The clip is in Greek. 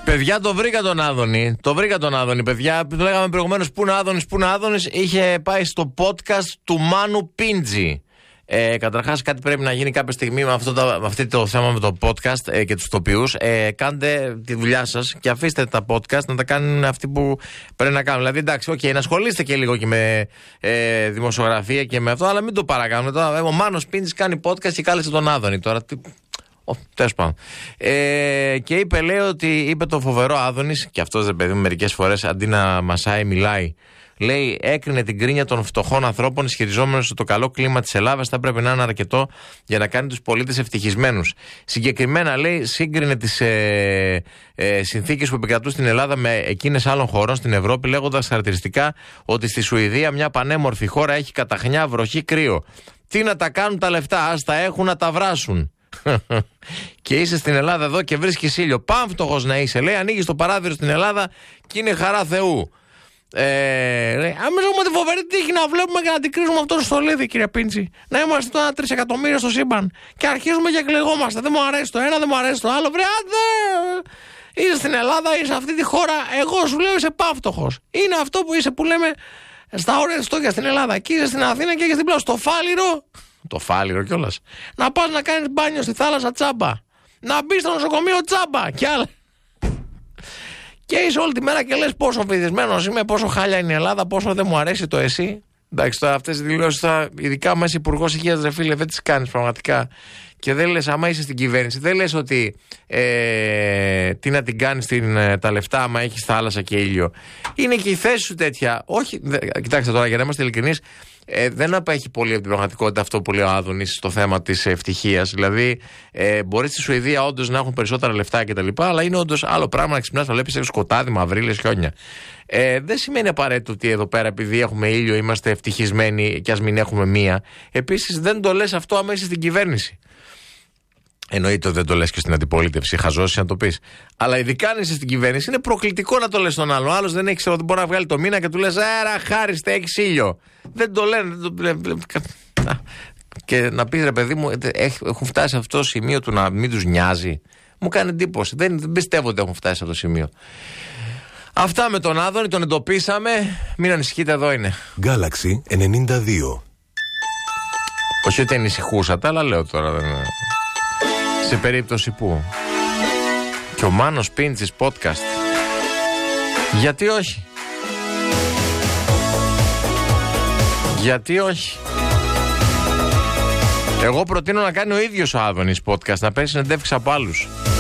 Παιδιά, το βρήκα τον Άδωνη. Παιδιά. Το λέγαμε προηγουμένως πού είναι ο Άδωνης. Είχε πάει στο podcast του Μάνου Πίντζη. Καταρχάς, κάτι πρέπει να γίνει κάποια στιγμή με αυτό το θέμα με το podcast και τους τοπιούς. Κάντε τη δουλειά σας και αφήστε τα podcast να τα κάνουν αυτοί που πρέπει να κάνουν. Δηλαδή, εντάξει, να ασχολείστε και λίγο και με δημοσιογραφία και με αυτό, αλλά μην το παρακάνουμε. Ο Μάνος Πίντζης κάνει podcast και κάλεσε τον Άδωνη τώρα. Τέλος πάντων. Και είπε το φοβερό Άδωνης, και αυτός δεν παιδί μερικές φορές αντί να μασάει, μιλάει. Λέει, έκρινε την κρίνια των φτωχών ανθρώπων, ισχυριζόμενος ότι το καλό κλίμα της Ελλάδας θα πρέπει να είναι αρκετό για να κάνει τους πολίτες ευτυχισμένους. Συγκεκριμένα, λέει, σύγκρινε τις συνθήκες που επικρατούν στην Ελλάδα με εκείνες άλλων χωρών στην Ευρώπη, λέγοντας χαρακτηριστικά ότι στη Σουηδία, μια πανέμορφη χώρα, έχει καταχνιά, βροχή, κρύο. Τι να τα κάνουν τα λεφτά, ας τα έχουν να τα βράσουν. Και είσαι στην Ελλάδα εδώ και βρίσκεις ήλιο. Πάμφτωχος να είσαι, λέει, ανοίγεις το παράθυρο στην Ελλάδα και είναι χαρά Θεού. Εμείς έχουμε τη φοβερή τύχη να βλέπουμε και να την κρίζουμε αυτό το στολίδι, κύριε Πίντζη. Να είμαστε τώρα 3 εκατομμύρια στο σύμπαν και αρχίζουμε και εκλεγόμαστε. Δεν μου αρέσει το ένα, δεν μου αρέσει το άλλο. Βρε, άντε! Είσαι στην Ελλάδα, είσαι αυτή τη χώρα. Εγώ σου λέω είσαι πάμφτωχος. Είναι αυτό που είσαι, που λέμε στα ωραία στόχια στην Ελλάδα. Και είσαι στην Αθήνα και έχεις δίπλα στο Φάληρο. Το Φάληρο κιόλας. Να πας να κάνεις μπάνιο στη θάλασσα τσάμπα. Να μπεις στο νοσοκομείο τσάμπα και άλλα. Και είσαι όλη τη μέρα και λες πόσο βυθισμένος είμαι, πόσο χάλια είναι η Ελλάδα, πόσο δεν μου αρέσει το εσύ. Εντάξει, τώρα αυτές τις δηλώσεις, ειδικά άμα είσαι υπουργός υγείας, ρε φίλε, δεν τις κάνεις πραγματικά. Και δεν λες, άμα είσαι στην κυβέρνηση, δεν λες ότι τι να την κάνεις τα λεφτά άμα έχεις θάλασσα και ήλιο. Είναι και η θέση σου τέτοια. Όχι, κοιτάξτε τώρα, για να είμαστε ειλικρινείς, δεν απέχει πολύ από την πραγματικότητα αυτό που λέει ο Άδωνης στο θέμα της ευτυχίας. Δηλαδή, μπορεί στη Σουηδία όντως να έχουν περισσότερα λεφτά κτλ. Αλλά είναι όντως άλλο πράγμα να ξυπνάς να βλέπεις σκοτάδι, μαυρίλες, χιόνια. Δεν σημαίνει απαραίτητο ότι εδώ πέρα, επειδή έχουμε ήλιο, είμαστε ευτυχισμένοι και ας μην έχουμε μία. Επίσης, δεν το λες αυτό άμα είσαι στην κυβέρνηση. Εννοείται ότι δεν το λες και στην αντιπολίτευση, χαζώσεις να το πεις. Αλλά ειδικά αν είσαι στην κυβέρνηση, είναι προκλητικό να το λες στον άλλο. Άλλος δεν έχει ξέρω ότι μπορεί να βγάλει το μήνα και του λες, άρα χάριστε, έχεις ήλιο. Δεν το λένε. Και να πεις, ρε παιδί μου, έχουν φτάσει σε αυτό το σημείο του να μην τους νοιάζει. Μου κάνει εντύπωση. Δεν πιστεύω ότι έχουν φτάσει σε αυτό το σημείο. Αυτά με τον Άδωνη, τον εντοπίσαμε. Μην ανησυχείτε, εδώ είναι. Galaxy 92. Όχι ότι ανησυχούσατε, αλλά λέω τώρα δεν. Σε περίπτωση που. Και ο Μάνος Πίντζης podcast. Γιατί όχι. Γιατί όχι. Εγώ προτείνω να κάνει ο ίδιος ο Άδωνης podcast, να παίρνει συνεντεύξεις από άλλους.